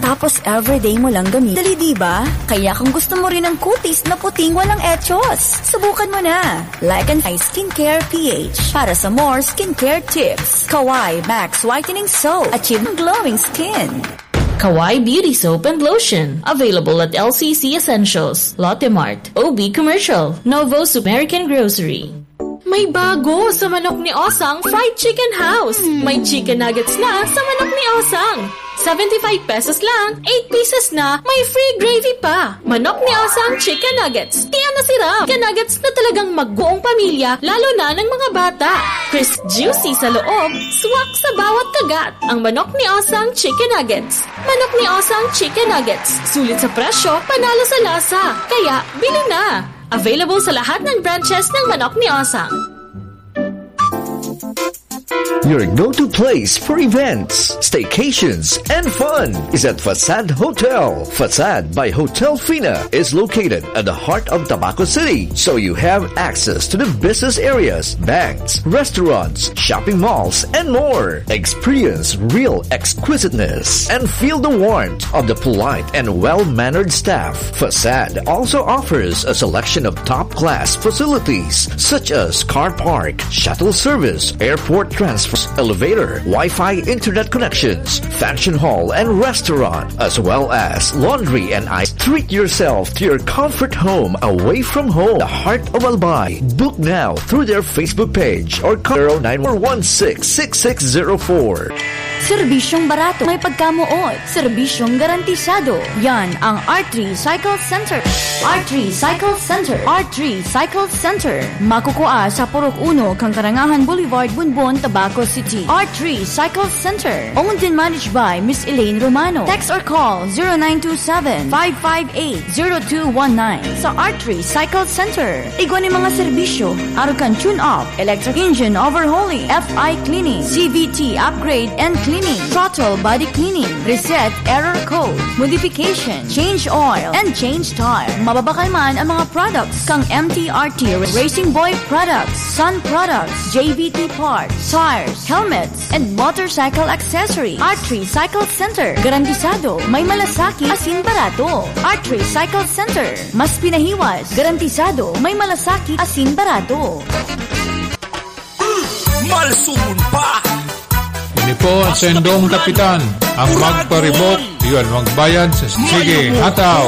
Tapos everyday mo lang gamit. Dali diba? Kaya kung gusto mo rin ng kutis na puting walang etchos, subukan mo na. Like an Eye Skincare PH. Para sa more skincare tips. Kawai Max Whitening Soap. Achieve glowing skin. Kawai Beauty Soap and Lotion. Available at LCC Essentials, Lotte Mart, OB Commercial, Novos American Grocery. May bago sa manok ni Osang Fried Chicken House. May chicken nuggets na sa manok ni Osang. 75 pesos lang, 8 pieces na, may free gravy pa. Manok ni Osang Chicken Nuggets. Kaya nasirap. Chicken nuggets na talagang magbuong pamilya, lalo na ng mga bata. Crisp juicy sa loob, swak sa bawat kagat. Ang manok ni Osang Chicken Nuggets. Manok ni Osang Chicken Nuggets. Sulit sa presyo, panalo sa lasa. Kaya, bili na. Available sa lahat ng branches ng Manok ni Osang. Your go-to place for events, staycations, and fun is at Facade Hotel. Facade by Hotel Fina is located at the heart of Tabaco City, so you have access to the business areas, banks, restaurants, shopping malls, and more. Experience real exquisiteness and feel the warmth of the polite and well-mannered staff. Facade also offers a selection of top-class facilities such as car park, shuttle service, airport transfer, elevator, Wi-Fi internet connections, function hall and restaurant, as well as laundry and ice. Treat yourself to your comfort home away from home, the heart of Albay. Book now through their Facebook page or call 0916-6604. Serbisyong barato, may pagkamuot. Serbisyong garantisado. Yan ang R3 Cycle Center. R3 Cycle Center. R3 Cycle Center. Makukuha sa Purok 1, Kangkarangahan Boulevard, Bunbon, Tabaco City. R3 Cycle Center. Owned and managed by Miss Elaine Romano. Text or call 0927-558-0219 sa R3 Cycle Center. Igwan ng mga serbisyo. Arukan tune-up, electric engine overhauling, FI cleaning, CVT upgrade and cleaning, throttle body cleaning, reset error code, modification, change oil, and change tire. Mababakal man ang mga products kang MTRT Racing Boy products, Sun products, JVT parts, tires, helmets, and motorcycle accessory. R3 Cycle Center. Garantisado, may malasaki, asin barato. R3 Cycle Center. Mas pinahiwas, garantisado, may malasaki, asin barato. Malsumun pa! Ini po ang sendong kapitan. Ang magparibok, yun magbayad sa sige, hataw.